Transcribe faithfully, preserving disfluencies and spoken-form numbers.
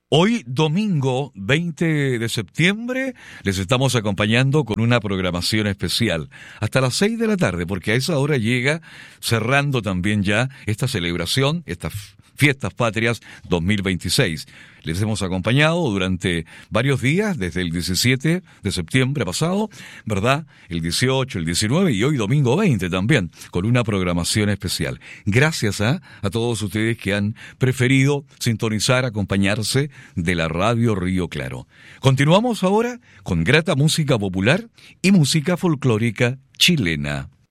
Hoy, domingo veinte de septiembre, les estamos acompañando con una programación especial hasta las seis de la tarde, porque a esa hora llega cerrando también ya esta celebración, estas Fiestas Patrias dos mil veintiséis. Les hemos acompañado durante varios días, desde el diecisiete de septiembre pasado, ¿verdad? El dieciocho, el diecinueve y hoy domingo veinte también, con una programación especial. Gracias a, a todos ustedes que han preferido sintonizar, acompañarse de la radio Río Claro. Continuamos ahora con grata música popular y música folclórica chilena.